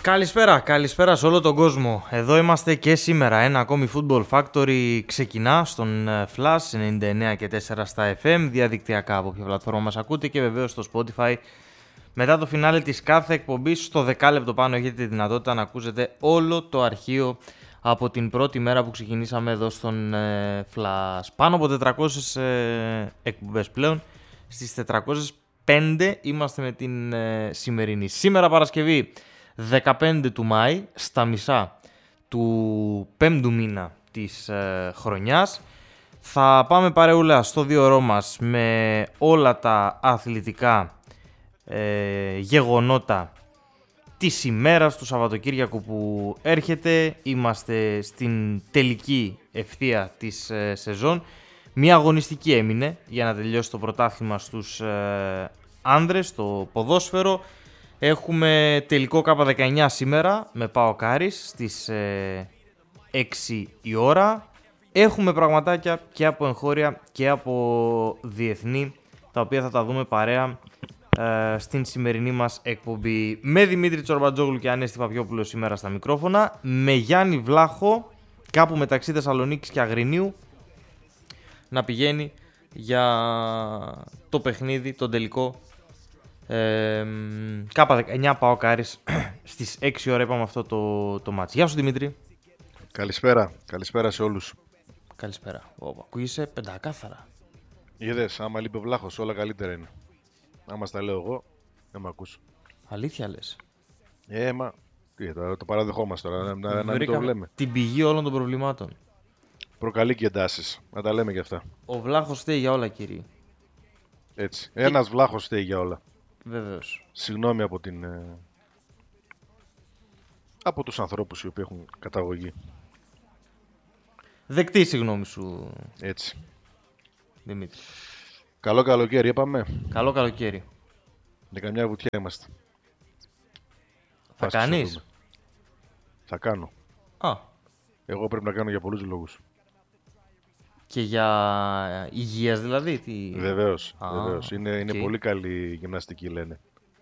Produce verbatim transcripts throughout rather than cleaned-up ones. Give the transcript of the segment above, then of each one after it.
Καλησπέρα, καλησπέρα σε όλο τον κόσμο. Εδώ είμαστε και σήμερα. Ένα ακόμη Football Factory ξεκινά στον Flash ενενήντα εννέα και τέσσερα στα εφ εμ, διαδικτυακά από ποια πλατφόρμα μας ακούτε και βεβαίως στο Spotify. Μετά το φινάλε της κάθε εκπομπής, στο δεκάλεπτο πάνω έχετε τη δυνατότητα να ακούσετε όλο το αρχείο από την πρώτη μέρα που ξεκινήσαμε εδώ στον ε, Flash. Πάνω από τετρακόσιες ε, εκπομπές πλέον, στις τετρακόσιες πέντε είμαστε με την ε, σημερινή. Σήμερα Παρασκευή δεκαπέντε του Μάη, στα μισά του πέμπτου μήνα της ε, χρονιάς. Θα πάμε παρεούλα στο δύο ώρο μας με όλα τα αθλητικά ε, γεγονότα της ημέρας του Σαββατοκύριακου που έρχεται. Είμαστε στην τελική ευθεία της ε, σεζόν. Μια αγωνιστική έμεινε για να τελειώσει το πρωτάθλημα στους ε, άνδρες, το ποδόσφαιρο. Έχουμε τελικό Κάπα δεκαεννιά σήμερα με ΠΑΟΚ Άρης στις ε, έξι η ώρα. Έχουμε πραγματάκια και από εγχώρια και από διεθνή, τα οποία θα τα δούμε παρέα ε, στην σημερινή μας εκπομπή. Με Δημήτρη Τσορμπατζόγλου και Ανέστη Παπιόπουλο σήμερα στα μικρόφωνα. Με Γιάννη Βλάχο, κάπου μεταξύ Θεσσαλονίκης και Αγρινίου, να πηγαίνει για το παιχνίδι, τον τελικό Ε, Κάπα δεκαεννιά ΠΑΟΚ Άρης στις έξι ώρα είπαμε αυτό το, το μάτς. Γεια σου Δημήτρη. Καλησπέρα, καλησπέρα σε όλους. Καλησπέρα. Ω, ακούγεσαι πεντακάθαρα. Είδες, άμα λείπει ο Βλάχος όλα καλύτερα είναι. Άμα στα λέω εγώ, δεν μ' ακούς. Αλήθεια λες? Ε, μα, τι, το, το παραδεχόμαστε τώρα, να, να, να μην το λέμε. Την πηγή όλων των προβλημάτων. Προκαλεί και εντάσεις, να τα λέμε και αυτά. Ο Βλάχος φταίει για όλα, κύριε. Έτσι, και... ένας Βλάχος φταίει για όλα. Βεβαίως. Συγγνώμη από την... Ε... από τους ανθρώπους οι οποίοι έχουν καταγωγή. Δεκτή συγγνώμη σου. Έτσι. Δημήτρη. Καλό καλοκαίρι, είπαμε. Καλό καλοκαίρι. Για καμιά βουτιά είμαστε. Θα κάνεις? Θα κάνω. Α. Εγώ πρέπει να κάνω για πολλούς λόγους. Και για υγείας δηλαδή? Τι... Βεβαίως, Α, βεβαίως. Είναι, είναι okay. πολύ καλή γυμναστική, λένε.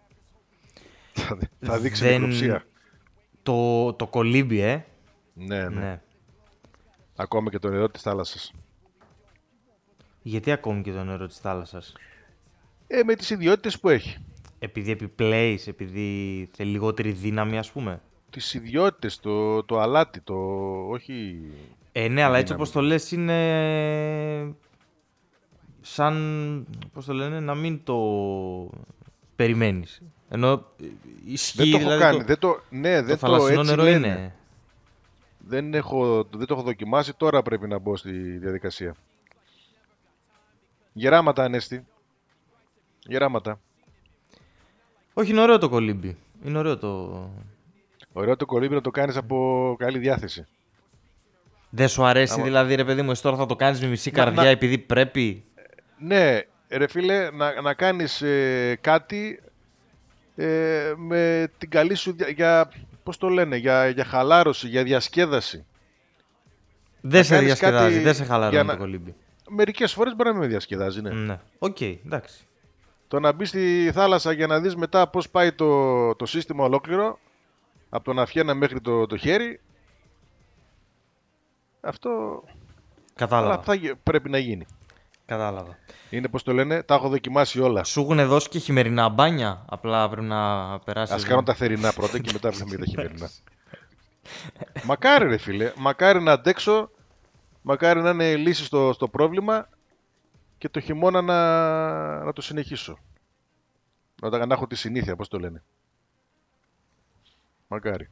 Θα δείξει Δεν... μικροψία. Το, το κολύμπι, ε. Ναι, ναι, ναι. Ακόμα και το νερό της θάλασσας. Γιατί ακόμη και το νερό της θάλασσας? Ε, με τις ιδιότητες που έχει. Επειδή επιπλέεις, επειδή θέλει λιγότερη δύναμη, ας πούμε. Τις ιδιότητες, το, το αλάτι, το όχι... Ε, ναι, αλλά έτσι όπως το λες είναι σαν, πώς το λένε, να μην το περιμένεις. Ενώ ισχύει, δεν το έχω δηλαδή, κάνει, το, δεν το, ναι, το δεν θαλασσινό το έτσι νερό λένε. είναι. Δεν, έχω, δεν το έχω δοκιμάσει, τώρα πρέπει να μπω στη διαδικασία. Γεράματα, Ανέστη. Γεράματα. Όχι, είναι ωραίο το κολύμπι. Είναι ωραίο το... Ωραίο το κολύμπι να το κάνεις από καλή διάθεση. Δεν σου αρέσει? Άμα... δηλαδή, ρε παιδί μου, εσύ τώρα θα το κάνεις με μισή να, καρδιά να... επειδή πρέπει? Ναι, ρε φίλε, να, να κάνεις ε, κάτι ε, με την καλή σου για, για πώς το λένε, για, για χαλάρωση, για διασκέδαση. Δεν σε διασκεδάζει, δεν σε χαλαρώνει να... το κολύμπι. Μερικές φορές μπορεί να με διασκεδάζει, ναι. Ναι, οκ, okay, εντάξει. Το να μπει στη θάλασσα για να δεις μετά πώς πάει το, το σύστημα ολόκληρο, από τον αυχένα μέχρι το, το χέρι, αυτό Κατάλαβα. θα, πρέπει να γίνει. Κατάλαβα. Είναι, πώς το λένε, τα έχω δοκιμάσει όλα. Σου έχουν δώσει και χειμερινά μπάνια, απλά πρέπει να περάσεις. Ας κάνω τα θερινά πρώτα και μετά βλέπουμε τα χειμερινά. Μακάρι ρε φίλε, μακάρι να αντέξω, μακάρι να είναι λύση στο, στο πρόβλημα και το χειμώνα να, να το συνεχίσω. Να, να έχω τη συνήθεια, πώς το λένε. Μακάρι.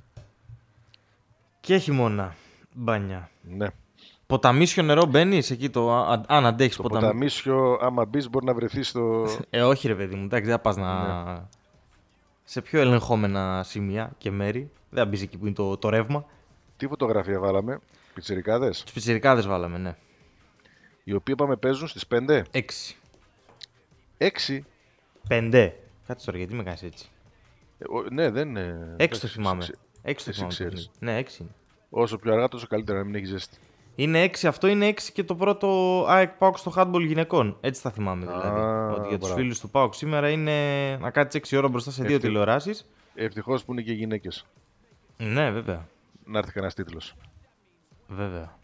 Και χειμώνα μπάνια. Ναι. Ποταμίσιο νερό μπαίνεις εκεί, το, αν αντέχεις το ποταμίσιο. ποταμίσιο, άμα μπεις, μπορεί να βρεθείς στο... ε, όχι ρε παιδί μου, εντάξει, δεν πας να... Ναι. Σε πιο ελεγχόμενα σημεία και μέρη. Δεν μπεις εκεί που είναι το, το ρεύμα. Τι φωτογραφία βάλαμε, πιτσιρικάδες. Τους πιτσιρικάδες βάλαμε, ναι. Οι οποίοι είπαμε παίζουν στις πέντε. Έξι. Έξι. Πέντε. Κάτσε τώρα, γιατί με κάνεις έτσι. Ε, ο, ναι, δεν είναι... Έξι το θυμάμαι. Έξι το θυμάμαι. Ναι, έξι είναι. Όσο πιο αργά τόσο καλύτερα, να μην έχει ζέστη. Είναι έξι, αυτό είναι έξι και το πρώτο ΑΕΚ ΠΑΟΚ στο handball γυναικών. Έτσι θα θυμάμαι δηλαδή. Α, ότι για τους μπράβο. φίλους του ΠΑΟΚ σήμερα είναι να κάτσεις έξι ώρα μπροστά σε δύο τηλεοράσεις Ευτυχώς που είναι και γυναίκες. Ναι, βέβαια. Να έρθει κανένας τίτλος. Βέβαια.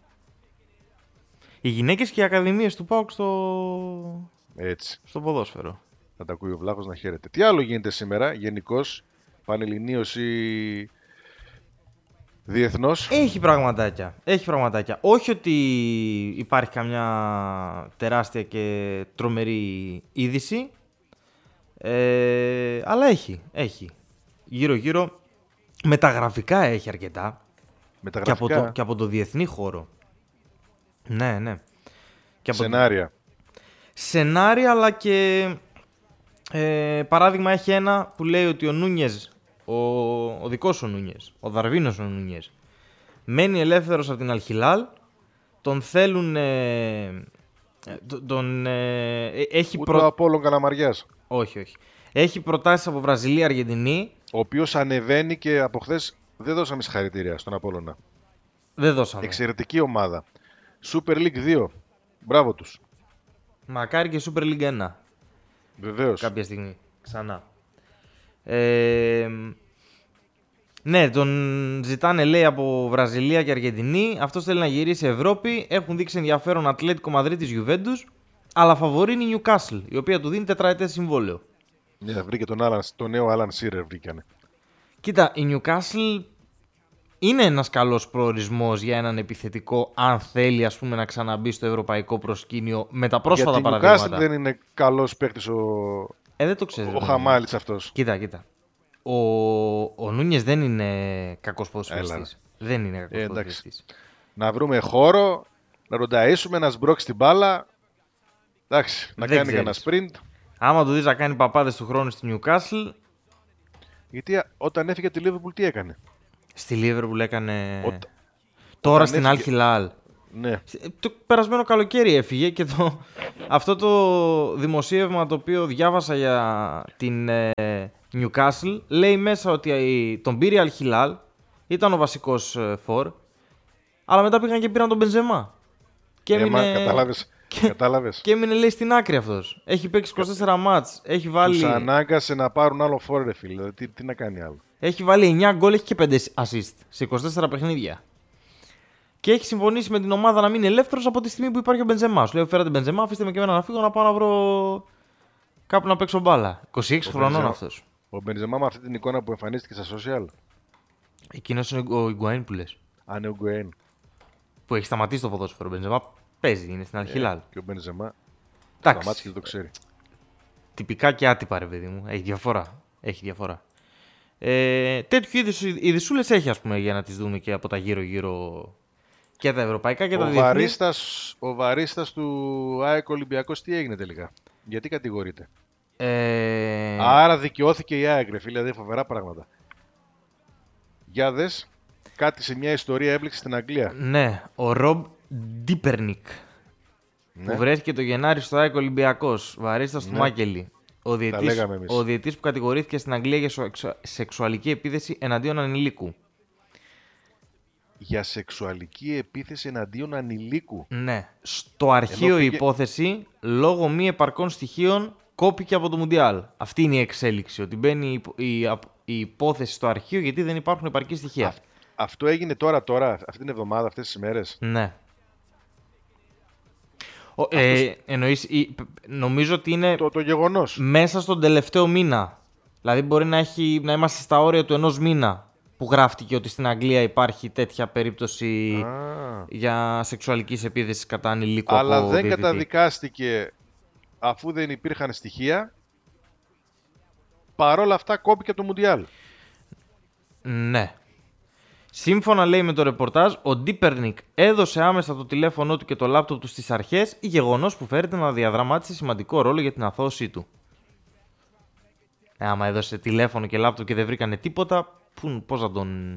Οι γυναίκες και οι ακαδημίες του ΠΑΟΚ στο... Έτσι. στο ποδόσφαιρο. Να τα ακούει ο Βλάχος να χαίρεται. Τι άλλο γίνεται σήμερα, γενικώς, πανελληνίως ή διεθνώς? Έχει πραγματάκια. Έχει πραγματάκια. Όχι ότι υπάρχει καμιά τεράστια και τρομερή είδηση. Ε, αλλά έχει. Έχει. Γύρω-γύρω μεταγραφικά έχει αρκετά. Μεταγραφικά. Και από, το, και από το διεθνή χώρο. Ναι, ναι. Και από Σενάρια. Το... Σενάρια, αλλά και ε, παράδειγμα έχει ένα που λέει ότι ο Νούνιες, ο, ο δικός ο Νούνιες, ο Δαρβίνος ο Νούνιες, μένει ελεύθερος από την Αλχιλάλ, τον θέλουν... Ε, τον, ε, έχει Ούτε προ... ο Απόλλων Καλαμαριάς. Όχι, όχι. Έχει προτάσεις από Βραζιλία, Αργεντινή. Ο οποίος ανεβαίνει και από χθες δεν δώσαμε συγχαρητήρια στον Απόλλωνα. Δεν δώσαμε. Εξαιρετική ομάδα. Super League δύο. Μπράβο τους. Μακάρι και Super League ένα. Βεβαίως. Κάποια στιγμή. Ξανά. Ε, ναι, τον ζητάνε λέει από Βραζιλία και Αργεντινή. Αυτός θέλει να γυρίσει Ευρώπη. Έχουν δείξει ενδιαφέρον Ατλέτικο Μαδρίτης, Γιουβέντους. Αλλά φαβορεί είναι η Newcastle, η οποία του δίνει τετραετές συμβόλαιο. Ναι, βρήκε τον, Alan, τον νέο Άλαν Σίρερ. Βρήκανε. Κοίτα, η Newcastle είναι ένας καλός προορισμός για έναν επιθετικό, αν θέλει ας πούμε να ξαναμπεί στο ευρωπαϊκό προσκήνιο με τα πρόσφατα Γιατί παραδείγματα. Γιατί δεν είναι καλός παίκτης ο, ε, δεν το ξέρεις, ο Χαμάλης αυτός. Κοίτα, κοίτα. Ο, ο Νούνιες δεν είναι κακός ποδοσφαιριστής. Δεν είναι κακός ε, ποδοσφαιριστής. Να βρούμε χώρο, να τον ταΐσουμε, να σμπρώξει την μπάλα. Εντάξει, να δεν κάνει κανένα sprint. Άμα του δεις να κάνει παπάδες του χρόνου στη Newcastle. Γιατί όταν έφυγε από τη Liverpool τι έκανε? Στη Liverpool έκανε. Όταν... Τώρα όταν στην έφυγε... Al Hilal. Ναι. Το περασμένο καλοκαίρι έφυγε και το... αυτό το δημοσίευμα το οποίο διάβασα για την ε, Newcastle λέει μέσα ότι τον πήρε Al Hilal, ήταν ο βασικός ε, φορ, αλλά μετά πήγαν και πήραν τον Μπενζεμά. Και Έμα, έμεινε... κατάλαβες. Και... κατάλαβες. Και έμεινε λέει στην άκρη αυτός. Έχει παίξει είκοσι τέσσερα μάτς, έχει βάλει... Τους ανάγκασε να πάρουν άλλο φόρ ρε φίλε, τι, τι να κάνει άλλο. Έχει βάλει εννιά γκολ, έχει και πέντε assist σε είκοσι τέσσερα παιχνίδια. Και έχει συμφωνήσει με την ομάδα να μείνει ελεύθερος από τη στιγμή που υπάρχει ο Μπενζεμά. Σου λέει: φέρατε Μπενζεμά, αφήστε με και εμένα να φύγω να πάω να βρω κάπου να παίξω μπάλα. είκοσι έξι χρονών αυτός. Ο Μπενζεμά με αυτή την εικόνα που εμφανίστηκε στα social. Εκείνος είναι ο Ιγκουαΐν που λες. Αν είναι ο Γκουέιν. Που έχει σταματήσει το ποδόσφαιρο. Ο Μπενζεμά παίζει, είναι στην Al Hilal. Ε, και ο Μπενζεμά Εντάξει. και δεν το ξέρει. Τυπικά και άτυπα, ρε παιδί μου. Έχει διαφορά. Έχει διαφορά. Ε, τέτοιου είδους ειδισούλες έχει, ας πούμε, για να τις δούμε και από τα γύρω-γύρω. Και τα ευρωπαϊκά και τα διεθνή. Βαρίστας, ο βαρίστας του ΑΕΚ Ολυμπιακός τι έγινε τελικά? Γιατί κατηγορείται? Ε... Άρα δικαιώθηκε η ΑΕΚ, ρε φίλε, δεν φοβερά πράγματα. Για δες, κάτι σε μια ιστορία έπληξε στην Αγγλία. Ναι, ο Ρομπ Ντίπερνικ. Ναι. Που βρέθηκε το Γενάρη στο ΑΕΚ Ολυμπιακός, βαρίστας ναι. του Μάκελη. Ο διαιτής, ο διαιτής που κατηγορήθηκε στην Αγγλία για σεξουαλική επίθεση εναντίον ανηλίκου. Για σεξουαλική επίθεση εναντίον ανηλίκου. Ναι. Στο αρχείο η υπόθεση, λόγω μη επαρκών στοιχείων, κόπηκε από το Μουντιάλ. Αυτή είναι η εξέλιξη. Ότι μπαίνει η, η, η υπόθεση στο αρχείο γιατί δεν υπάρχουν επαρκή στοιχεία. Α, αυτό έγινε τώρα, τώρα, αυτή την εβδομάδα, αυτές τις ημέρες. Ναι. Ο, ε, εννοείς, νομίζω ότι είναι το, το γεγονός. Μέσα στον τελευταίο μήνα. Δηλαδή μπορεί να, έχει, να είμαστε στα όρια του ενός μήνα που γράφτηκε ότι στην Αγγλία υπάρχει τέτοια περίπτωση ah. για σεξουαλικής επίθεσης κατά ανηλίκου. Αλλά δεν διαιτητή. Καταδικάστηκε αφού δεν υπήρχαν στοιχεία. Παρόλα αυτά κόπηκε από το Μουντιάλ. Ναι. Σύμφωνα λέει με το ρεπορτάζ, ο Ντίπερνικ έδωσε άμεσα το τηλέφωνό του και το λάπτοπ του στις αρχές, γεγονός που φέρεται να διαδραμάτισε σημαντικό ρόλο για την αθώωσή του. Ε, άμα έδωσε τηλέφωνο και λάπτοπ και δεν βρήκανε τίποτα, πού, πώς θα τον...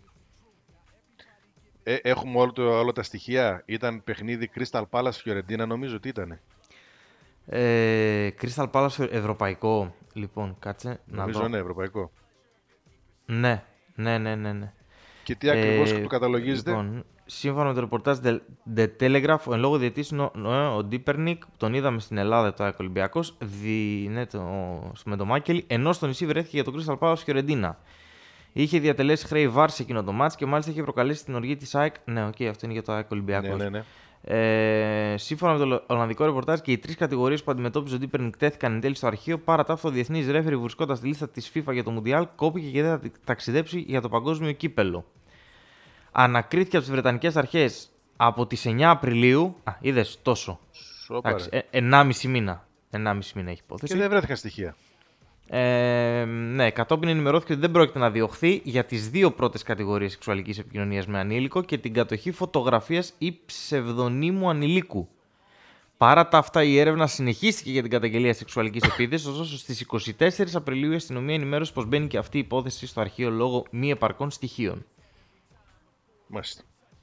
Ε, έχουμε όλο το, όλα τα στοιχεία. Ήταν παιχνίδι Crystal Palace Φιωρεντίνα, νομίζω ότι ήταν. Ε, Crystal Palace ευρωπαϊκό, λοιπόν, κάτσε νομίζω να δω. Ναι, ευρωπαϊκό. Ναι, ναι, ναι, ναι. ναι. Και τι ακριβώς ε, το καταλογίζετε? Λοιπόν, σύμφωνα με το ρεπορτάζ The, The Telegraph, ο εν λόγω διαιτητής ο Ντίπερνικ, τον είδαμε στην Ελλάδα το ΑΕΚ Ολυμπιακός, δι, ναι, το, με τον Μάκελη, ενώ στο νησί βρέθηκε για τον Crystal Palace Φιωρεντίνα. Είχε διατελέσει χρέη βάρ σε εκείνο το μάτς και μάλιστα είχε προκαλέσει την οργή της ΑΕΚ. Ναι, οκ, okay, αυτό είναι για το ΑΕΚ Ολυμπιακός. Ναι, ναι, ναι. Ε, σύμφωνα με το Ολλανδικό ρεπορτάζ και οι τρεις κατηγορίες που αντιμετώπιζε ο Ντίπερνικ τέθηκαν εν τέλει στο αρχείο. Παρά τα αυτό, ο διεθνής ρέφερι βρισκόταν στη λίστα της FIFA για το Μουντιάλ, κόπηκε και δεν θα ταξιδέψει για το παγκόσμιο κύπελο. Ανακρίθηκε από τις Βρετανικές αρχές από τις εννιά Απριλίου. Α, είδες τόσο. Εντάξει, ε, ενάμιση μήνα. ενάμιση μήνα έχει υπόθεση. Και δεν βρέθηκαν στοιχεία. Ε, ναι, κατόπιν ενημερώθηκε ότι δεν πρόκειται να διωχθεί για τις δύο πρώτες κατηγορίες σεξουαλικής επικοινωνίας με ανήλικο και την κατοχή φωτογραφίας ή ψευδονύμου ανηλίκου. Παρά τα αυτά, η έρευνα συνεχίστηκε για την καταγγελία σεξουαλικής επίθεσης, ωστόσο στις είκοσι τέσσερις Απριλίου η αστυνομία ενημέρωσε πως μπαίνει και αυτή η υπόθεση στο αρχείο λόγω μη επαρκών στοιχείων. Μάλιστα.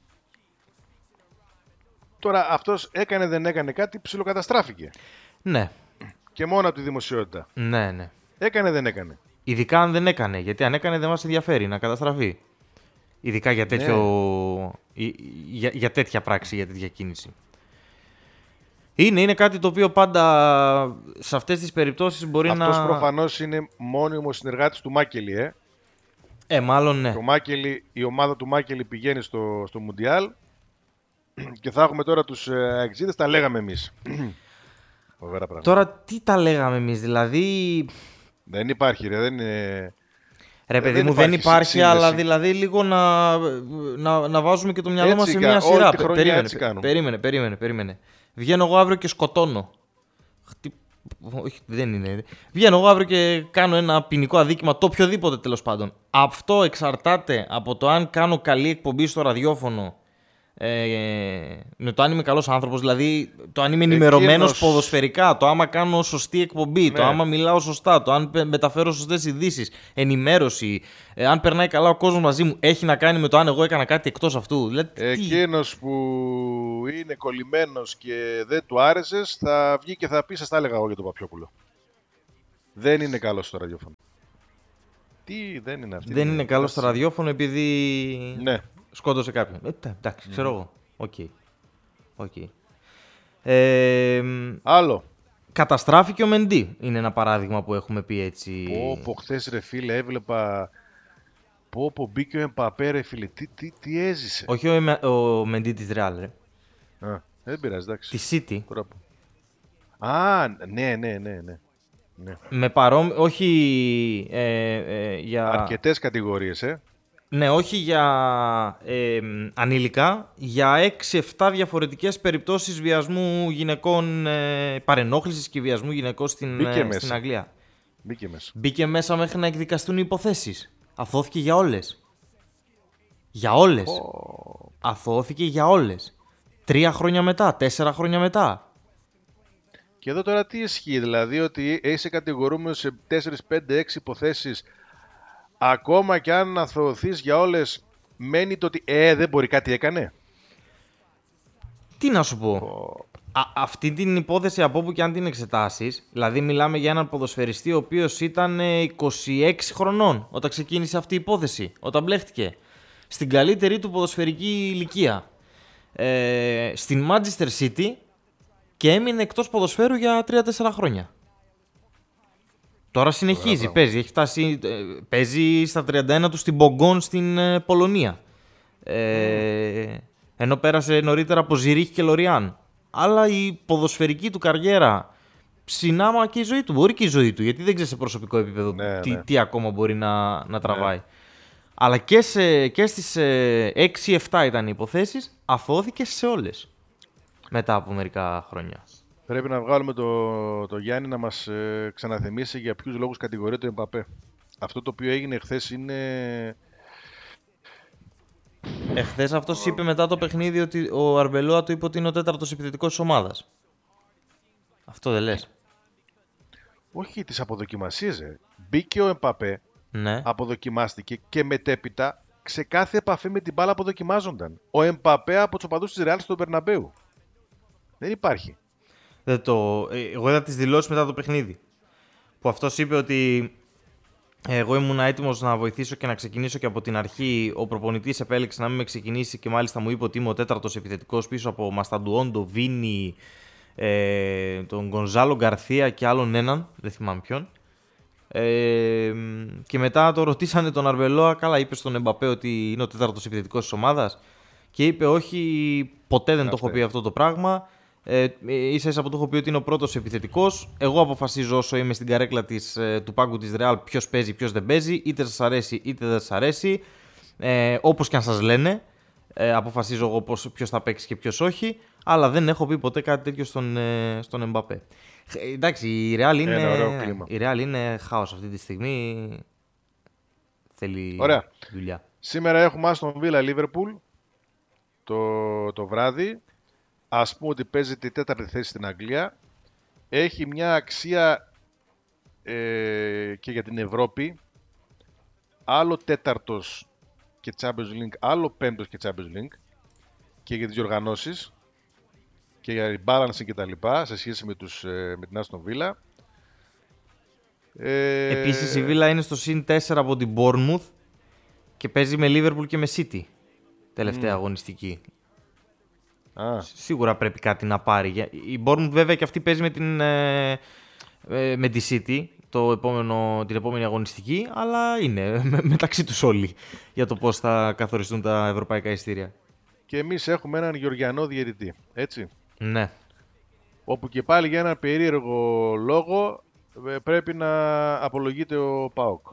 Τώρα αυτός έκανε δεν έκανε κάτι, ψιλοκαταστράφηκε. Ναι. Και μόνο από τη δημοσιότητα. Ναι, ναι. Έκανε δεν έκανε. Ειδικά αν δεν έκανε, γιατί αν έκανε δεν μας ενδιαφέρει να καταστραφεί. Ειδικά για, τέτοιο... ναι. για, για τέτοια πράξη, για τέτοια κίνηση. Είναι, είναι κάτι το οποίο πάντα σε αυτές τις περιπτώσεις μπορεί αυτός να... αυτός προφανώς είναι μόνιμος συνεργάτης του Μάκελη, ε. Ε, μάλλον ναι. Το Μάκελη, η ομάδα του Μάκελη πηγαίνει στο, στο Μουντιάλ και θα έχουμε τώρα τους αεξίδες, τα λέγαμε εμείς. Τώρα τι τα λέγαμε εμείς, δηλαδή... Δεν υπάρχει ρε, δεν είναι... Ρε παιδί δεν μου, δεν υπάρχει, σύνδεση. Αλλά δηλαδή λίγο να, να, να βάζουμε και το μυαλό μας σε μια σειρά. Περίμενε, περίμενε, περίμενε, περίμενε. Βγαίνω εγώ αύριο και σκοτώνω. Χτυ... Όχι, δεν είναι. Βγαίνω εγώ αύριο και κάνω ένα ποινικό αδίκημα, το οποιοδήποτε τέλος πάντων. Αυτό εξαρτάται από το αν κάνω καλή εκπομπή στο ραδιόφωνο. Ε, με το αν είμαι καλός άνθρωπος, δηλαδή το αν είμαι ενημερωμένος Εκείνος... ποδοσφαιρικά, το άμα κάνω σωστή εκπομπή, ναι. Το άμα μιλάω σωστά, το αν μεταφέρω σωστές ειδήσεις, ενημέρωση, ε, αν περνάει καλά ο κόσμος μαζί μου, έχει να κάνει με το αν εγώ έκανα κάτι εκτός αυτού. Δηλαδή, Εκείνος που είναι κολλημένος και δεν του άρεσες θα βγει και θα πει, σας τα έλεγα εγώ για τον Παπιόπουλο. Δεν είναι καλός στο ραδιόφωνο. Τι δεν είναι αυτή. Δεν είναι καλός στο ραδιόφωνο επειδή... Ναι. Σκότωσε κάποιον. Ε, εντάξει, ξέρω mm. εγώ. Οκ. Okay. Okay. Ε, Άλλο. Καταστράφηκε ο Μεντί. Είναι ένα παράδειγμα που έχουμε πει έτσι. Πω, πω χθες ρε φίλε έβλεπα... Πω, πω μπήκε ο Εμπαπέ ρε φίλε. Τι, τι, τι έζησε. Όχι ο, ο Μεντί της Ρεάλ ρε. Α, δεν πειράζει, εντάξει. Τη City. Τώρα... Α, ναι, ναι, ναι, ναι. ναι. Με παρόμοιο... Όχι ε, ε, για... Αρκετές κατηγορίες, ε. Ναι, όχι για ε, ανήλικα, για έξι εφτά διαφορετικές περιπτώσεις βιασμού γυναικών, ε, παρενόχλησης και βιασμού γυναικών στην, ε, στην Αγγλία. Μπήκε μέσα. Μπήκε μέσα μέχρι να εκδικαστούν οι υποθέσεις. Αθώθηκε για όλες. Για όλες. Oh. Αθώθηκε για όλες. Τρία χρόνια μετά, τέσσερα χρόνια μετά. Και εδώ τώρα τι ισχύει, δηλαδή ότι είσαι κατηγορούμενος σε τέσσερις, πέντε, έξι υποθέσεις. Ακόμα και αν αθωωθείς για όλες, μένει το ότι ε, δεν μπορεί, κάτι έκανε. Τι να σου πω. Oh. Α, αυτή την υπόθεση από όπου και αν την εξετάσεις, δηλαδή μιλάμε για έναν ποδοσφαιριστή ο οποίος ήταν είκοσι έξι χρονών όταν ξεκίνησε αυτή η υπόθεση, όταν μπλέχτηκε. Στην καλύτερη του ποδοσφαιρική ηλικία. Ε, στην Manchester City και έμεινε εκτός ποδοσφαίρου για τρία τέσσερα χρόνια. Τώρα συνεχίζει, Ωραία, παίζει, έχει φτάσει, παίζει στα τριάντα ένα του στην Μπογκόν στην Πολωνία. Ε, mm. Ενώ πέρασε νωρίτερα από Ζηρίχ και Λοριάν. Αλλά η ποδοσφαιρική του καριέρα συνάμα και η ζωή του. Μπορεί και η ζωή του, γιατί δεν ξέρει σε προσωπικό επίπεδο ναι, τι, ναι. τι ακόμα μπορεί να, να τραβάει. Ναι. Αλλά και, σε, και στις έξι εφτά ήταν οι υποθέσεις, αθώθηκε σε όλες μετά από μερικά χρόνια. Πρέπει να βγάλουμε το, το Γιάννη να μας ε, ξαναθυμίσει για ποιους λόγους κατηγορείται ο Εμπαπέ. Αυτό το οποίο έγινε χθες είναι... Εχθές αυτός είπε μετά το παιχνίδι ότι ο Αρμπελόα του είπε ότι είναι ο τέταρτος επιθετικός της ομάδας. Αυτό δεν λες. Όχι, τις αποδοκιμασίες. Ε. Μπήκε ο Εμπαπέ, ναι. Αποδοκιμάστηκε και μετέπειτα σε κάθε επαφή με την μπάλα αποδοκιμάζονταν. Ο Εμπαπέ από τους οπαδούς της Ρεάλ στον Μπερναμπέου. Δεν υπάρχει. Δεν το... Εγώ είδα τις δηλώσεις μετά το παιχνίδι. Που αυτός είπε ότι Εγώ ήμουν έτοιμος να βοηθήσω και να ξεκινήσω και από την αρχή. Ο προπονητής επέλεξε να μην με ξεκινήσει και μάλιστα μου είπε ότι είμαι ο τέταρτος επιθετικός πίσω από Μασταντουόντο, Βίνι, ε, τον Γκονζάλο Γκαρθία και άλλον έναν, δεν θυμάμαι ποιον. Ε, και μετά το ρωτήσανε τον Αρβελόα, καλά, είπε στον Εμπαπέ ότι είναι ο τέταρτος επιθετικός της ομάδας και είπε όχι, ποτέ δεν Άστε. το έχω πει αυτό το πράγμα. Ε, ίσα ίσα που του έχω πει ότι είναι ο πρώτος επιθετικός. Εγώ αποφασίζω όσο είμαι στην καρέκλα της, του πάγκου της Ρεάλ ποιος παίζει, ποιος δεν παίζει, είτε σας αρέσει είτε δεν σας αρέσει. Ε, όπως και αν σας λένε, ε, αποφασίζω εγώ ποιος θα παίξει και ποιος όχι. Αλλά δεν έχω πει ποτέ κάτι τέτοιο στον, στον Εμπαπέ. Ε, εντάξει, η Ρεάλ είναι, η Real είναι χάος αυτή τη στιγμή. Θέλει Ωραία. δουλειά. Σήμερα έχουμε Aston Villa Liverpool το, το βράδυ. Ας πούμε ότι παίζει τη τέταρτη θέση στην Αγγλία. Έχει μια αξία ε, και για την Ευρώπη. Άλλο τέταρτος και Champions League, άλλο πέμπτος και Champions League. Και για τις διοργανώσεις και για balancing και τα λοιπά σε σχέση με, τους, ε, με την Aston Villa. Ε... Επίσης η Villa είναι στο συν τέσσερα από την Bournemouth και παίζει με Liverpool και με City τελευταία mm. αγωνιστική. Ah. Σίγουρα πρέπει κάτι να πάρει. Η Bournemouth βέβαια και αυτή παίζει με, την, ε, ε, με τη City το επόμενο, την επόμενη αγωνιστική, αλλά είναι με, μεταξύ τους όλοι για το πώς θα καθοριστούν τα ευρωπαϊκά εισιτήρια. Και εμείς έχουμε έναν Γεωργιανό διαιτητή, έτσι. Ναι. Όπου και πάλι για έναν περίεργο λόγο πρέπει να απολογείται ο ΠΑΟΚ.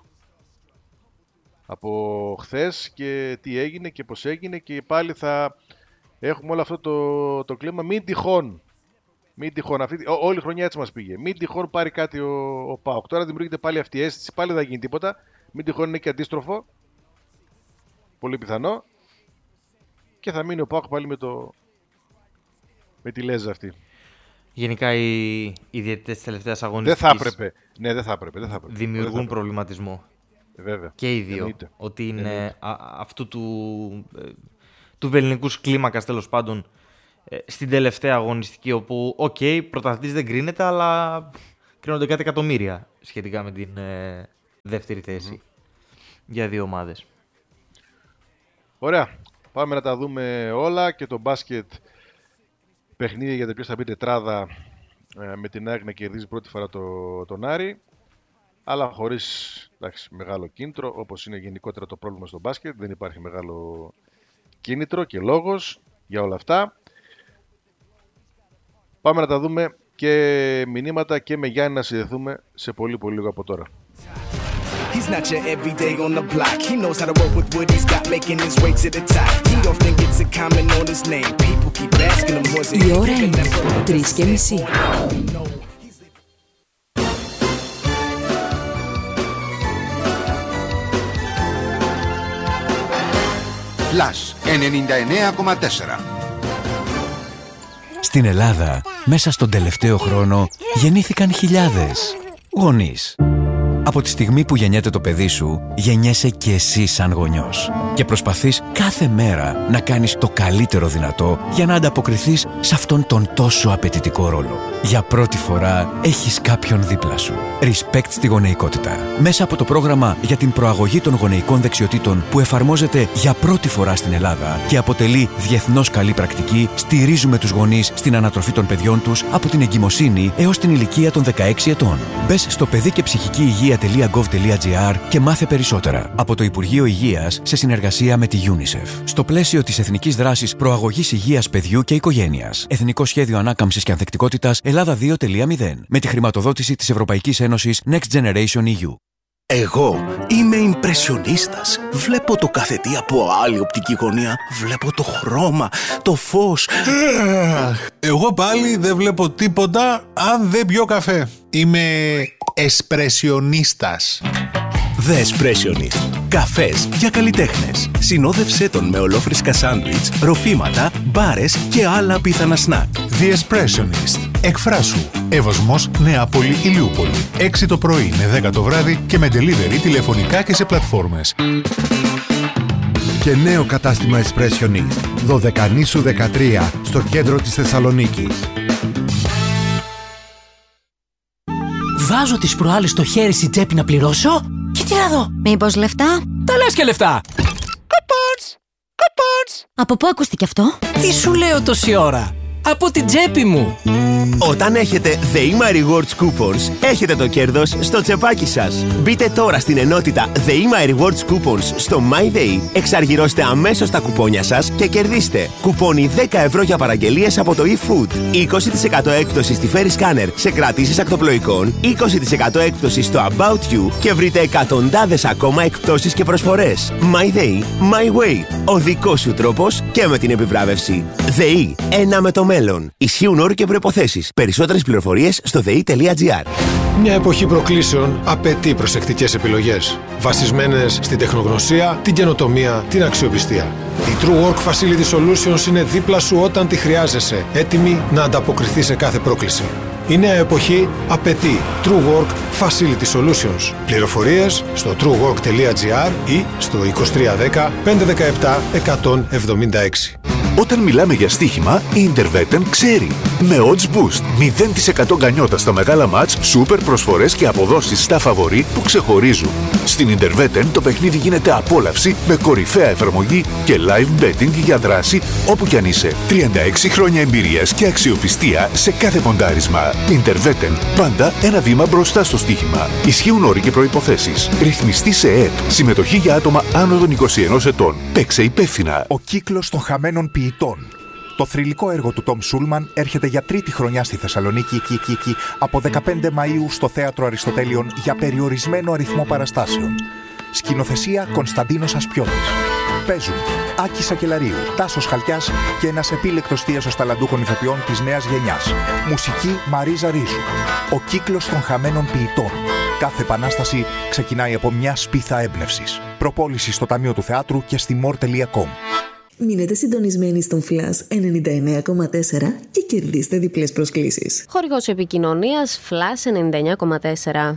Από χθες και τι έγινε και πώς έγινε και πάλι θα έχουμε όλο αυτό το, το κλίμα. Μην τυχόν, μην τυχόν αυτή, ό, όλη η χρονιά έτσι μας πήγε. Μην τυχόν πάρει κάτι ο, ο ΠΑΟΚ. Τώρα δημιουργείται πάλι αυτή η αίσθηση, πάλι δεν θα γίνει τίποτα. Μην τυχόν είναι και αντίστροφο. Πολύ πιθανό. Και θα μείνει ο ΠΑΟΚ πάλι με, το... με τη λέζα αυτή. Γενικά οι, οι διαιτητές της τελευταίας αγωνιστικής δεν θα έπρεπε. Ναι, δεν θα έπρεπε. Δεν θα έπρεπε. Δημιουργούν δεν θα έπρεπε. προβληματισμό. Βέβαια. Και οι δύο. Εννοείται. Ότι είναι α, αυτού του, του βελληνικούς κλίμακας τέλος πάντων στην τελευταία αγωνιστική όπου οκ, okay, πρωταθλητής δεν κρίνεται, αλλά κρίνονται κάτι εκατομμύρια σχετικά με την ε, δεύτερη θέση mm. για δύο ομάδες. Ωραία. Πάμε να τα δούμε όλα και το μπάσκετ παιχνίδι για το ποιος θα μπει τετράδα ε, με την ΑΕΚ να κερδίζει πρώτη φορά το, τον Άρη, αλλά χωρίς εντάξει, μεγάλο κίνητρο, όπως είναι γενικότερα το πρόβλημα στο μπάσκετ. Δεν υπάρχει μεγάλο κίνητρο και λόγος για όλα αυτά. Πάμε να τα δούμε και μηνύματα και με Γιάννη να συνδεθούμε σε πολύ πολύ λίγο από τώρα. He's not your everyday on the block. He knows how to work with what he's got, making his way to the top. He often gets a comment on his name. People keep asking him what's it. Η ώρα είναι τρεις και μισή. Flash ενενήντα εννέα κόμμα τέσσερα. Στην Ελλάδα, μέσα στον τελευταίο χρόνο, γεννήθηκαν χιλιάδες γονείς. Από τη στιγμή που γεννιέται το παιδί σου, γεννιέσαι και εσύ σαν γονιός. Και προσπαθείς κάθε μέρα να κάνεις το καλύτερο δυνατό για να ανταποκριθείς σε αυτόν τον τόσο απαιτητικό ρόλο. Για πρώτη φορά έχεις κάποιον δίπλα σου. Respect στη γονεϊκότητα. Μέσα από το πρόγραμμα για την προαγωγή των γονεϊκών δεξιοτήτων που εφαρμόζεται για πρώτη φορά στην Ελλάδα και αποτελεί διεθνώς καλή πρακτική, στηρίζουμε τους γονείς στην ανατροφή των παιδιών τους από την εγκυμοσύνη έως την ηλικία των δεκαέξι ετών. Μπες στο παιδί και ψυχική υγεία τελεία γκοβ τελεία τζι άρ και μάθε περισσότερα από το Υπουργείο Υγείας σε συνεργασία με τη UNICEF. Στο πλαίσιο της Εθνικής Δράσης Προαγωγής Υγείας Παιδιού και Οικογένειας. Εθνικό Σχέδιο Ανάκαμψης και Ανθεκτικότητας Ελλάδα δύο τελεία μηδέν. Με τη χρηματοδότηση της Ευρωπαϊκής Ένωσης Next Generation ι γιου. Εγώ είμαι ιμπρεσιονίστας. Βλέπω το καθετή από άλλη οπτική γωνία. Βλέπω το χρώμα, το φως. Εγώ πάλι δεν βλέπω τίποτα αν δεν πιω καφέ. Είμαι εσπρεσιονίστας. The Espressionist. Καφές για καλλιτέχνες. Συνόδευσέ τον με ολόφρυσκα σάντουιτς, ροφήματα, μπάρες και άλλα απίθανα σνακ. The Espressionist. Εκφράσου. Εύωσμος, Νεάπολη, Ηλιούπολη. έξι το πρωί με δέκα το βράδυ και με delivery τηλεφωνικά και σε πλατφόρμες. Και νέο κατάστημα Espressionist. Δωδεκανήσου δεκατρία στο κέντρο της Θεσσαλονίκης. Βάζω τις προάλλες στο χέρι στην τσέπη να πληρώσω και Τι να δω? Μήπως λεφτά? Τα λες και λεφτά. Coupons! Coupons! Από πού ακούστηκε αυτό? Τι σου λέω τόση ώρα? Από την τσέπη μου. Όταν έχετε The My Rewards Coupons, έχετε το κέρδος στο τσεπάκι σας. Μπείτε τώρα στην ενότητα The My Rewards Coupons στο MyDay, εξαργυρώστε αμέσως τα κουπόνια σας και κερδίστε κουπόνι δέκα ευρώ για παραγγελίες από το eFood, είκοσι τοις εκατό έκπτωση στη Ferry Scanner σε κρατήσεις ακτοπλοϊκών, είκοσι τοις εκατό έκπτωση στο About You και βρείτε εκατοντάδες ακόμα εκπτώσεις και προσφορές. MyDay, My Way, ο δικός σου τρόπος και με την επιβράβευση. ΔΕΗ, ένα με το μέλλον. Ισχύουν όροι και προϋποθέσεις. Περισσότερες πληροφορίες στο δε ι.gr. Μια εποχή προκλήσεων απαιτεί προσεκτικές επιλογές, βασισμένες στην τεχνογνωσία, την καινοτομία, την αξιοπιστία. Η True Work Facility Solutions είναι δίπλα σου όταν τη χρειάζεσαι, έτοιμη να ανταποκριθεί σε κάθε πρόκληση. Η νέα εποχή απαιτεί True Work Facility Solutions. Πληροφορίες στο true work τελεία gr ή στο είκοσι τρία δέκα πεντακόσια δεκαεπτά εκατόν εβδομήντα έξι. Όταν μιλάμε για στοίχημα, η Intervetten ξέρει. Με Odds Boost, μηδέν τοις εκατό γκανιότα στα μεγάλα μάτς, σούπερ προσφορές και αποδόσεις στα φαβορί που ξεχωρίζουν. Στην Intervetten το παιχνίδι γίνεται απόλαυση με κορυφαία εφαρμογή και live betting για δράση όπου κι αν είσαι. τριάντα έξι χρόνια εμπειρίας και αξιοπιστία σε κάθε ποντάρισμα. Intervetten, πάντα ένα βήμα μπροστά στο στοίχημα. Ισχύουν όροι και προϋποθέσεις. Ρυθμιστή σε ΕΕΠ. Συμμετοχή για άτομα άνω των είκοσι ενός ετών. Παίξε υπεύθυνα. Ο κύκλος των χαμένων ποιητών. Το θρυλικό έργο του Τόμ Σούλμαν έρχεται για τρίτη χρονιά στη Θεσσαλονίκη κι, κι, κι, από δεκαπέντε Μαΐου στο Θέατρο Αριστοτέλειων για περιορισμένο αριθμό παραστάσεων. Σκηνοθεσία Κωνσταντίνος Ασπιώτης. Παίζουν Άκη Σακελαρίου, Τάσος Χαλκιάς και ένας επίλεκτος θίασος ταλαντούχων ηθοποιών της νέας γενιάς. Μουσική Μαρίζα Ρίζου. Ο κύκλος των χαμένων ποιητών. Κάθε επανάσταση ξεκινάει από μια σπίθα έμπνευσης. Προπόληση στο Ταμείο του Θεάτρου και στη μορ τελεία κομ. Μείνετε συντονισμένοι στον Flash ενενήντα εννέα κόμμα τέσσερα και κερδίστε διπλές προσκλήσεις. Χορηγός επικοινωνίας Flash ενενήντα εννέα κόμμα τέσσερα.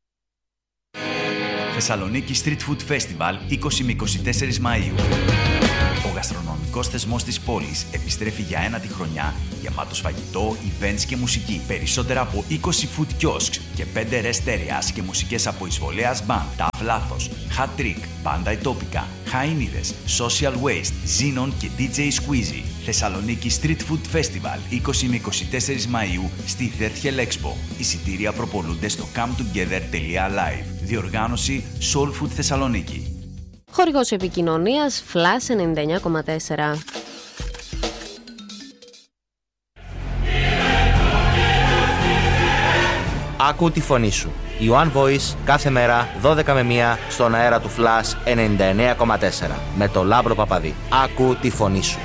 Θεσσαλονίκη Street Food Festival είκοσι με είκοσι τέσσερα Μαΐου. Ο γαστρονομικός θεσμός της πόλης επιστρέφει για ένατη χρονιά, γεμάτος φαγητό, events και μουσική. Περισσότερα από είκοσι food kiosks και πέντε rest areas και μουσικές από Εισβολέας Band, Ταφ Λάθος, Hat Trick, Πάντα Ετόπικα, Χαΐνιδες, Social Waste, Xenon και ντι τζέι Squeezy. Θεσσαλονίκη Street Food Festival είκοσι με είκοσι τέσσερα Μαΐου στη Θέρτχελ Expo. Εισιτήρια προπολούνται στο cometogether τελεία live. Διοργάνωση Soul Food Θεσσαλονίκη. Χορηγός επικοινωνίας Flash ενενήντα εννέα κόμμα τέσσερα. Άκου τη φωνή σου. Η One Voice κάθε μέρα δώδεκα με μία στον αέρα του Flash ενενήντα εννέα κόμμα τέσσερα με το Λάμπρο Παπαδί. Άκου τη φωνή σου.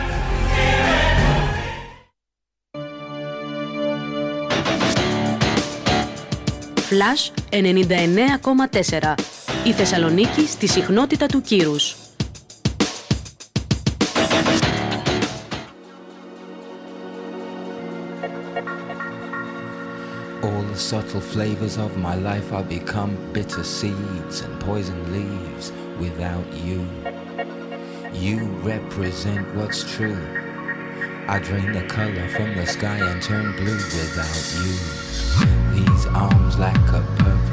Flash ενενήντα εννέα κόμμα τέσσερα. Η Θεσσαλονίκη στη συχνότητα του κύρους. All the subtle flavors of my life I'll become bitter seeds and poison leaves without you. You represent what's true. I drain the color from the sky and turn blue without you. These arms like a purple